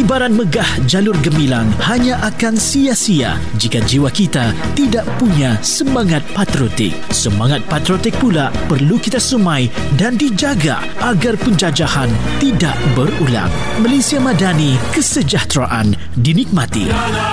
Ibarat megah jalur gemilang hanya akan sia-sia jika jiwa kita tidak punya semangat patriotik. Semangat patriotik pula perlu kita semai dan dijaga agar penjajahan tidak berulang. Malaysia Madani, kesejahteraan dinikmati.